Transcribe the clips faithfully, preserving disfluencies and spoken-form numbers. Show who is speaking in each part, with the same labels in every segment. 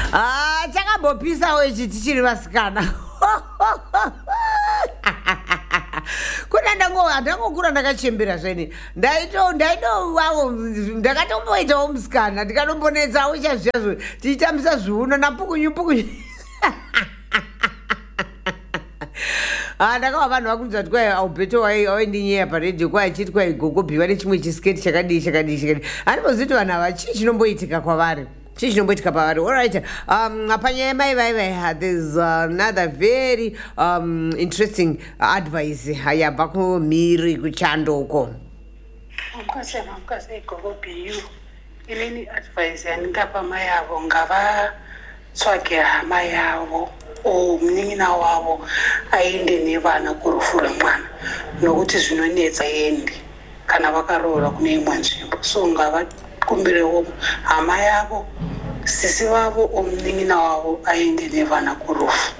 Speaker 1: Ah, chakabopisawo ichi tichiri vasikana. Kuna ndango ndangokura ndakachembera zveni. Ndaito ndaito wavo ndakatomboitawo musikana ndikanombonetsawo chazvazvo tichitambisa zviuno napukunyu pukunyu. Ah, ndakawa vanhu vakunzwa kuti kwai Alberto waindinyeya paredhiyo kwai achiti kwai gogobhiwa nechimwe chisiketi chakadii chakadii chakadii. Handimbozivi kuti vanhu ava chii chinomboitika kwavari. Chii chinomboitika pavari. All right. Um, panyaya mai vai vai there's another very um, interesting advice yabva kumhiri kuchandoko.
Speaker 2: Mukase mukase gogobhiyu. Inini advice yandingapa mai avo ngava tsvage hama yavo o munin'ina wavo aende nevana kurufu rwemwana nokuti zvinonetsa endi kana vakaroora kune imwe nzvimbo. So ngavakumbirewo hama yavo sisi vavo o munin'ina wavo aende nevana kurufu.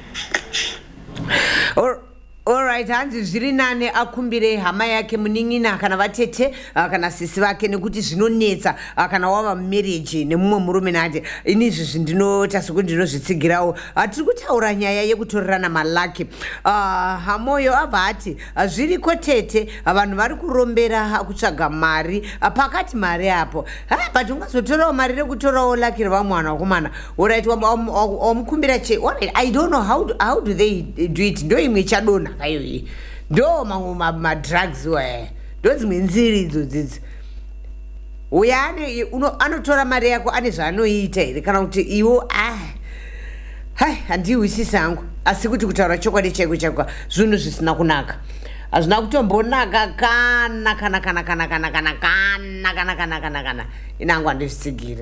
Speaker 1: Or All right, hanzi zviri nane akumbire hama yake munin'ina kana vatete kana sisi vake nekuti zvinonetsa kana wava mumarriage nemumwe murume nati inizvi zvindinota sekuti ndinozvitsigirawo. Tiri kutaura nyaya yekutorerana malaki. Hamoyo abva ati zviriko tete vanhu vari kurombera kutsvaga mari pakati mari apo. But ungazotorawo mari rekutorawo laki revamwe mwana wakomana. All right, wamukumbira che. All right, I don't know how do, how do they do it. Ndo imwe chadona kayoyi. Ndo mamwe madrugs waye. Ndo dzimwe nziri idzodzidzi. Uya ane anotora mari yako ane zvaanoita here kana kuti iwo ah hai handiwisisi hangu asi kuti kutaura chokwadi chaiko chaiko zvinhu zvisina kunaka. Hazvina kutombonaka kana kana kana kana kana kana kana kana kana kana kana inangu handizvitsigire.